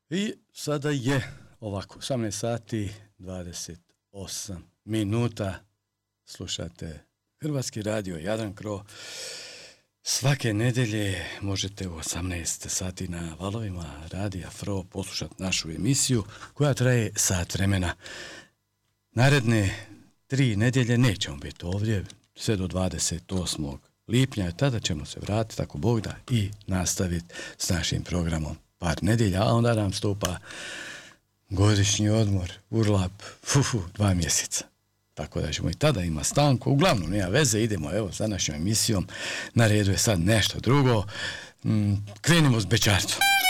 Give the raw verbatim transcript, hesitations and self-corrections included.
I sada je ovako, osamnaest sati, dvadeset osam minuta, slušate Hrvatski radio Jadrankrov. Svake nedelje možete u osamnaest sati na valovima radija Fro poslušati našu emisiju koja traje sat vremena. Naredne tri nedjelje nećemo biti ovdje, sve do dvadeset osmog lipnja, tada ćemo se vratiti, ako Bog da, i nastaviti s našim programom par nedjelja, a onda nam stupa godišnji odmor, urlap, fufu, dva mjeseca. Tako da ćemo i tada ima stanku. Uglavnom, nema veze, idemo evo s današnjom emisijom. Na redu je sad nešto drugo. Mm, krenimo s bećarcom.